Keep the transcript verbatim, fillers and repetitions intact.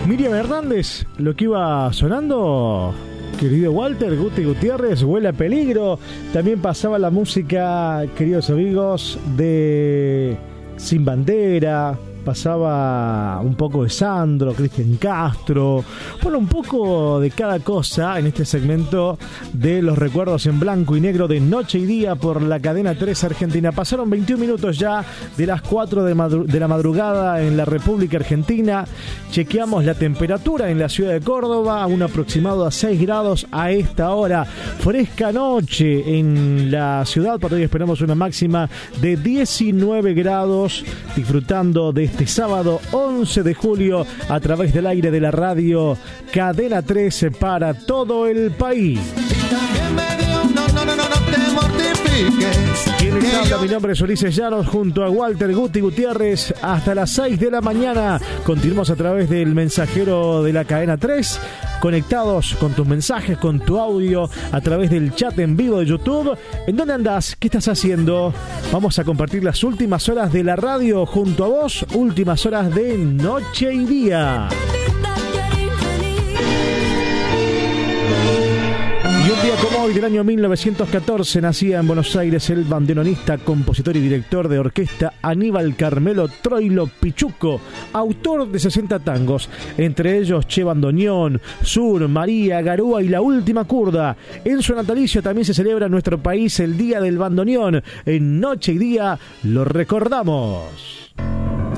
Miriam Hernández, lo que iba sonando, querido Walter, Guti Gutiérrez, Huele a Peligro. También pasaba la música, queridos amigos, de Sin Bandera. Pasaba un poco de Sandro, Cristian Castro, bueno, un poco de cada cosa en este segmento de los recuerdos en blanco y negro de Noche y Día por la cadena tres Argentina. Pasaron veintiún minutos ya de las cuatro de, madru- de la madrugada en la República Argentina. Chequeamos la temperatura en la ciudad de Córdoba, un aproximado a seis grados a esta hora. Fresca noche en la ciudad, para hoy esperamos una máxima de diecinueve grados, disfrutando de este sábado once de julio a través del aire de la radio Cadena trece para todo el país. ¿Quién les habla? Mi nombre es Ulises Llanos junto a Walter Guti Gutiérrez hasta las seis de la mañana. Continuamos a través del mensajero de la Cadena tres, conectados con tus mensajes, con tu audio, a través del chat en vivo de YouTube. ¿En dónde andás? ¿Qué estás haciendo? Vamos a compartir las últimas horas de la radio junto a vos, últimas horas de Noche y Día. Y un día como hoy del año mil novecientos catorce nacía en Buenos Aires el bandoneonista, compositor y director de orquesta Aníbal Carmelo Troilo Pichuco, autor de sesenta tangos, entre ellos Che Bandoneón, Sur, María, Garúa y La Última Curda. En su natalicio también se celebra en nuestro país el Día del Bandoneón. En Noche y Día lo recordamos.